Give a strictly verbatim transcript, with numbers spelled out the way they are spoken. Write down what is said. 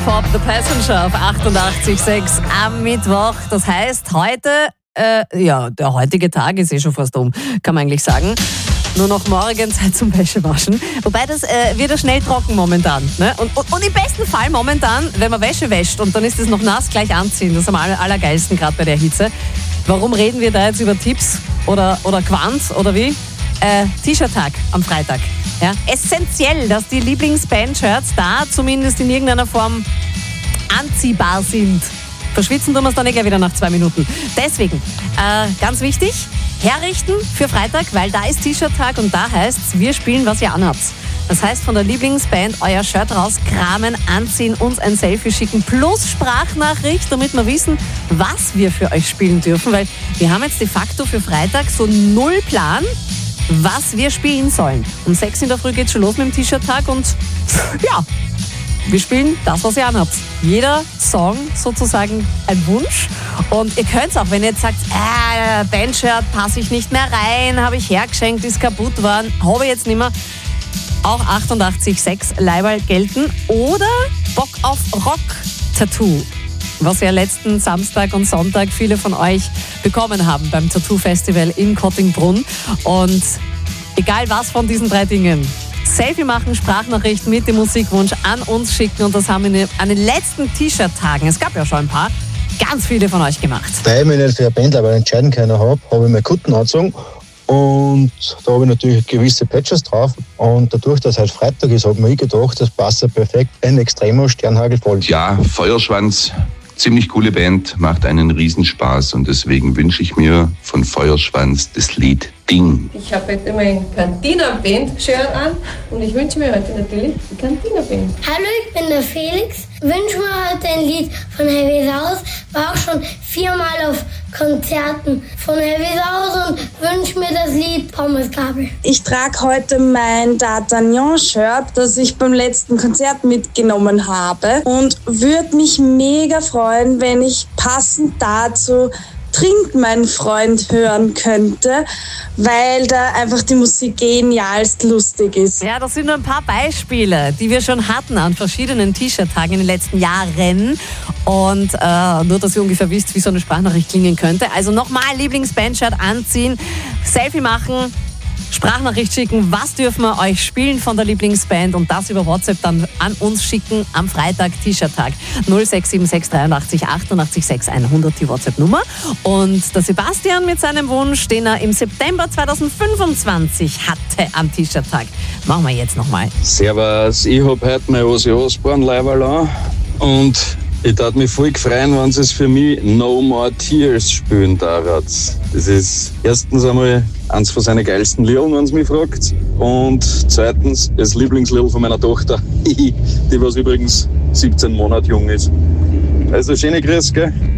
Pop, The Passenger auf achtundachtzig Komma sechs am Mittwoch. Das heißt, heute, äh, ja, der heutige Tag ist eh schon fast um, kann man eigentlich sagen. Nur noch morgen Zeit zum Wäschewaschen. Wobei das äh, wird ja schnell trocken momentan. Ne? Und, und, und im besten Fall momentan, wenn man Wäsche wäscht und dann ist es noch nass, gleich anziehen. Das ist am aller, allergeilsten, gerade bei der Hitze. Warum reden wir da jetzt über Tipps oder, oder Quanz oder wie? Äh, T-Shirt-Tag am Freitag. Ja? Essentiell, dass die Lieblingsband-Shirts da zumindest in irgendeiner Form anziehbar sind. Verschwitzen tun wir es dann eh gleich wieder nach zwei Minuten. Deswegen, äh, ganz wichtig, herrichten für Freitag, weil da ist T-Shirt-Tag und da heißt es, wir spielen, was ihr anhabt. Das heißt, von der Lieblingsband euer Shirt rauskramen, anziehen, uns ein Selfie schicken, plus Sprachnachricht, damit wir wissen, was wir für euch spielen dürfen, weil wir haben jetzt de facto für Freitag so null Plan, was wir spielen sollen. Um sechs in der Früh geht's schon los mit dem T-Shirt-Tag und ja, wir spielen das, was ihr anhabt. Jeder Song sozusagen ein Wunsch. Und ihr könnt es auch, wenn ihr jetzt sagt, äh, Bandshirt passe ich nicht mehr rein, habe ich hergeschenkt, ist kaputt worden, habe ich jetzt nicht mehr. Auch achtundachtzig Komma sechs Leiberl gelten. Oder Bock auf Rock-Tattoo, was ja letzten Samstag und Sonntag viele von euch bekommen haben beim Tattoo-Festival in Kottingbrunn. Und egal was von diesen drei Dingen, Selfie machen, Sprachnachricht mit dem Musikwunsch an uns schicken und das haben wir an den letzten T-Shirt-Tagen, es gab ja schon ein paar, ganz viele von euch gemacht. Weil ich mich nicht für eine Bandleibel entscheiden können habe, habe ich meine Kutten angezogen und da habe ich natürlich gewisse Patches drauf und dadurch, dass heute Freitag ist, habe ich mir gedacht, das passt ja perfekt. Ein Extremo Sternhagel voll. Ja, Feuerschwanz, ziemlich coole Band, macht einen Riesenspaß und deswegen wünsche ich mir von Feuerschwanz das Lied Ding. Ich habe heute mein Cantina-Band-Shirt an und ich wünsche mir heute natürlich die Cantina-Band. Hallo, ich bin der Felix. Wünsche mir heute ein Lied von Heavy Saus. War auch schon viermal auf Konzerten von Heavy Saus und wünsche mir das Lied Pommesgabel. Ich trage heute mein D'Artagnan-Shirt, das ich beim letzten Konzert mitgenommen habe und würde mich mega freuen, wenn ich passend dazu Trinkt mein Freund hören könnte, weil da einfach die Musik genialst lustig ist. Ja, das sind nur ein paar Beispiele, die wir schon hatten an verschiedenen T-Shirt-Tagen in den letzten Jahren. Und äh, nur, dass ihr ungefähr wisst, wie so eine Sprachnachricht klingen könnte. Also nochmal Lieblingsbandshirt anziehen, Selfie machen, Sprachnachricht schicken, was dürfen wir euch spielen von der Lieblingsband und das über WhatsApp dann an uns schicken am Freitag T-Shirt-Tag. null sechs sieben sechs dreiundachtzig achtundachtzig sechs hundert die WhatsApp-Nummer. Und der Sebastian mit seinem Wunsch, den er im September zweitausendfünfundzwanzig hatte am T-Shirt-Tag. Machen wir jetzt nochmal. Servus, ich hab heute mein Ozzy Osbourne-Leiberl an und ich würde mich voll freuen, wenn sie es für mich No More Tears spielen darf. Das ist erstens einmal eins von seinen geilsten Liedern, wenn es mich fragt. Und zweitens das Lieblingslied von meiner Tochter, die was übrigens siebzehn Monate jung ist. Also schöne Grüße, gell?